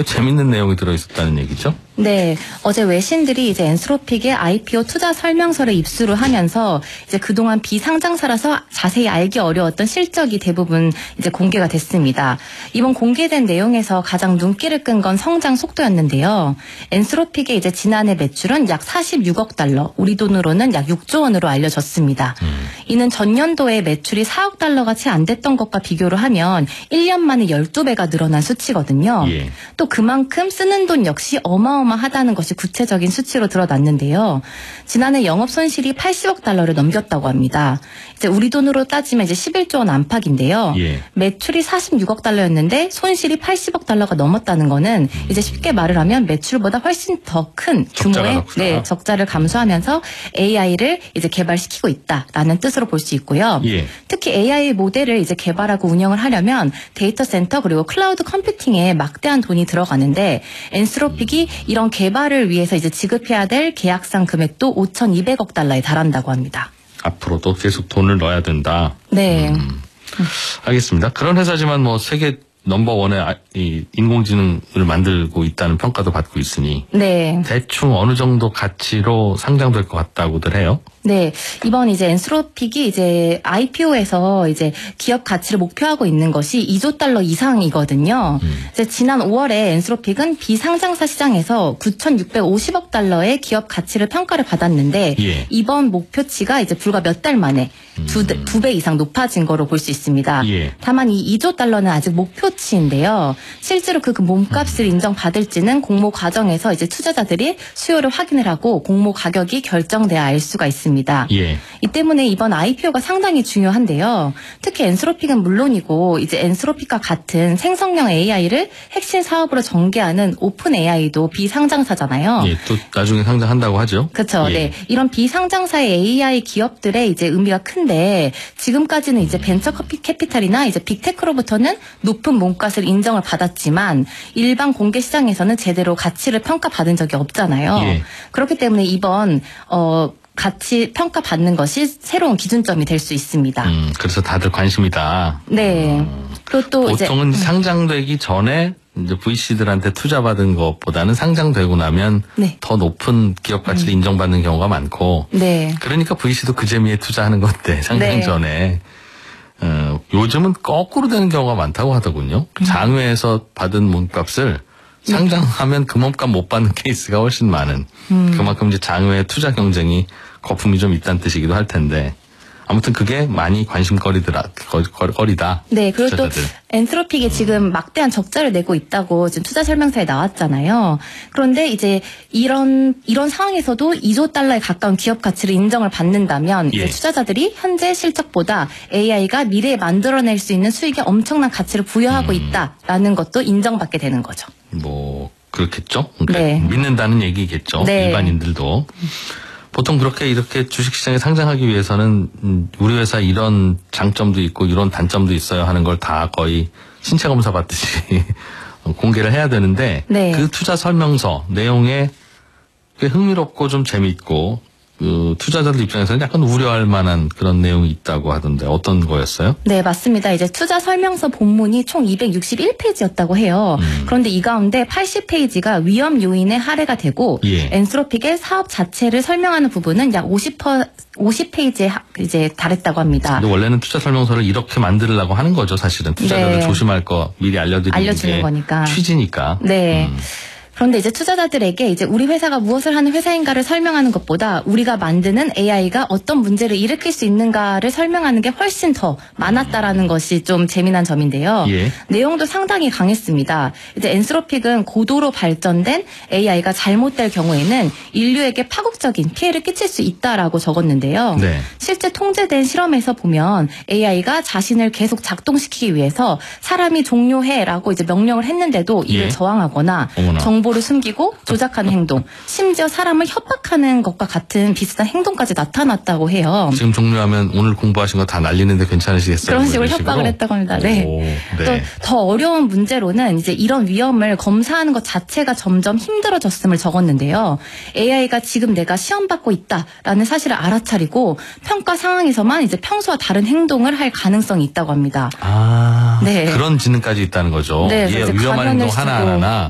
꽤 재밌는 내용이 들어있었다는 얘기죠? 네, 어제 외신들이 이제 엔스로픽의 IPO 투자 설명서를 입수를 하면서 이제 그동안 비상장사라서 자세히 알기 어려웠던 실적이 대부분 이제 공개가 됐습니다. 이번 공개된 내용에서 가장 눈길을 끈 건 성장 속도였는데요. 엔스로픽의 이제 지난해 매출은 약 46억 달러, 우리 돈으로는 약 6조 원으로 알려졌습니다. 이는 전년도에 매출이 4억 달러가 채 안 됐던 것과 비교를 하면 1년 만에 12배가 늘어난 수치거든요. 예. 또 그만큼 쓰는 돈 역시 어마어마하다는 것이 구체적인 수치로 드러났는데요. 지난해 영업 손실이 80억 달러를 넘겼다고 합니다. 이제 우리 돈으로 따지면 이제 11조 원 안팎인데요. 예. 매출이 46억 달러였는데 손실이 80억 달러가 넘었다는 거는 이제 쉽게 말을 하면 매출보다 훨씬 더 큰 규모의 적자를 감수하면서 AI를 이제 개발시키고 있다라는 뜻으로 볼 수 있고요. 예. 특히 AI 모델을 이제 개발하고 운영을 하려면 데이터 센터 그리고 클라우드 컴퓨팅에 막대한 돈이 들어가는데 엔스로픽이 이런 개발을 위해서 이제 지급해야 될 계약상 금액도 5,200억 달러에 달한다고 합니다. 앞으로도 계속 돈을 넣어야 된다. 네. 알겠습니다. 그런 회사지만 뭐 세계 넘버원의 이 인공지능을 만들고 있다는 평가도 받고 있으니 네. 대충 어느 정도 가치로 상장될 것 같다고들 해요. 네, 이번 이제 엔스로픽이 이제 IPO에서 이제 기업 가치를 목표하고 있는 것이 2조 달러 이상이거든요. 이제 지난 5월에 엔스로픽은 비상장사 시장에서 9,650억 달러의 기업 가치를 평가를 받았는데 예. 이번 목표치가 이제 불과 몇 달 만에 두 배 이상 높아진 거로 볼 수 있습니다. 예. 다만 이 2조 달러는 아직 목표치인데요. 실제로 그 몸값을 인정받을지는 공모 과정에서 이제 투자자들이 수요를 확인을 하고 공모 가격이 결정돼야 알 수가 있습니다. 예. 이 때문에 이번 IPO가 상당히 중요한데요. 특히 엔스로픽은 물론이고 이제 엔스로픽과 같은 생성형 AI를 핵심 사업으로 전개하는 오픈 AI도 비상장사잖아요. 예, 또 나중에 상장한다고 하죠. 그렇죠. 예. 네, 이런 비상장사의 AI 기업들의 이제 의미가 큰데 지금까지는 이제 벤처 캐피탈이나 이제 빅테크로부터는 높은 몸값을 인정을 받았지만 일반 공개 시장에서는 제대로 가치를 평가받은 적이 없잖아요. 예. 그렇기 때문에 이번 가치 평가받는 것이 새로운 기준점이 될 수 있습니다. 그래서 다들 관심이다. 네. 그리고 또 보통은 이제 상장되기 전에 이제 VC들한테 투자받은 것보다는 상장되고 나면 네. 더 높은 기업 가치를 인정받는 경우가 많고. 네. 그러니까 VC도 그 재미에 투자하는 건데 상장 네. 전에. 요즘은 거꾸로 되는 경우가 많다고 하더군요. 장외에서 받은 몸값을 상장하면 그 몸값 못 받는 케이스가 훨씬 많은. 그만큼 이제 장외 투자 경쟁이 거품이 좀 있다는 뜻이기도 할 텐데. 아무튼 그게 많이 관심거리다. 네, 그리고 또 투자자들. 엔스로픽이 지금 막대한 적자를 내고 있다고 지금 투자 설명서에 나왔잖아요. 그런데 이제 이런 상황에서도 2조 달러에 가까운 기업 가치를 인정을 받는다면 예. 이제 투자자들이 현재 실적보다 AI가 미래에 만들어낼 수 있는 수익에 엄청난 가치를 부여하고 있다라는 것도 인정받게 되는 거죠. 뭐 그렇겠죠. 그러니까 네. 믿는다는 얘기겠죠. 네. 일반인들도. 보통 이렇게 주식시장에 상장하기 위해서는 우리 회사 이런 장점도 있고 이런 단점도 있어요 하는 걸 다 거의 신체 검사 받듯이 공개를 해야 되는데 네. 그 투자 설명서 내용에 꽤 흥미롭고 좀 재미있고 그 투자자들 입장에서는 약간 우려할 만한 그런 내용이 있다고 하던데 어떤 거였어요? 네, 맞습니다. 이제 투자 설명서 본문이 총 261페이지였다고 해요. 그런데 이 가운데 80페이지가 위험 요인의 할애가 되고 예. 엔스로픽의 사업 자체를 설명하는 부분은 약 50페이지에 이제 달했다고 합니다. 근데 원래는 투자 설명서를 이렇게 만들려고 하는 거죠, 사실은. 투자자들 네. 조심할 거 미리 알려주는 게 거니까. 취지니까. 네. 그런데 이제 투자자들에게 이제 우리 회사가 무엇을 하는 회사인가를 설명하는 것보다 우리가 만드는 AI가 어떤 문제를 일으킬 수 있는가를 설명하는 게 훨씬 더 많았다라는 것이 좀 재미난 점인데요. 예. 내용도 상당히 강했습니다. 이제 엔스로픽은 고도로 발전된 AI가 잘못될 경우에는 인류에게 파국적인 피해를 끼칠 수 있다라고 적었는데요. 네. 실제 통제된 실험에서 보면 AI가 자신을 계속 작동시키기 위해서 사람이 종료해라고 이제 명령을 했는데도 이를 예. 저항하거나 어머나. 정보를 숨기고 조작하는 행동, 심지어 사람을 협박하는 것과 같은 비슷한 행동까지 나타났다고 해요. 지금 종료하면 오늘 공부하신 거 다 날리는데 괜찮으시겠어요? 그런 식으로 이런 협박을 했다고 합니다. 네. 오, 또 네. 더 어려운 문제로는 이제 이런 위험을 검사하는 것 자체가 점점 힘들어졌음을 적었는데요. AI가 지금 내가 시험받고 있다라는 사실을 알아차리고 평가 상황에서만 이제 평소와 다른 행동을 할 가능성이 있다고 합니다. 아, 네. 그런 지능까지 있다는 거죠. 네, 예, 그래서 위험한 가면을 행동 쓰고 하나하나